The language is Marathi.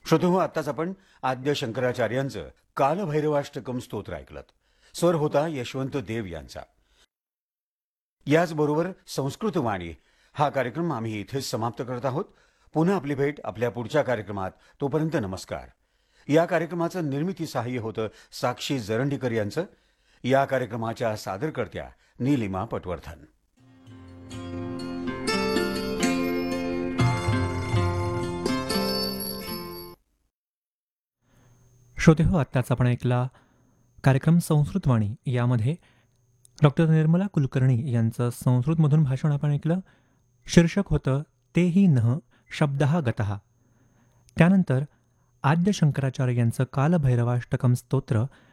श्रोते आत्ताच आपण आद्य शंकराचार्यांचं कालभैरवाष्टकम स्तोत्र ऐकलं. स्वर होता यशवंत देव यांचा. याचबरोबर संस्कृत वाणी हा कार्यक्रम आम्ही इथेच समाप्त करत आहोत. पुन्हा आपली भेट आपल्या पुढच्या कार्यक्रमात. तोपर्यंत नमस्कार. या कार्यक्रमाचं निर्मिती सहाय्य होतं साक्षी जरंडीकर यांचं. या कार्यक्रमाच्या सादरकर्त्या नीलिमा पटवर्धन. श्रोते हो, आत्ताच आपण ऐकला कार्यक्रम संस्कृतवाणी. यामध्ये डॉक्टर निर्मला कुलकर्णी यांचं संस्कृतमधून भाषण आपण ऐकलं. शीर्षक होतं तेही नः शब्दः गतः. त्यानंतर आद्य शंकराचार्य यांचं कालभैरवाष्टकम स्तोत्र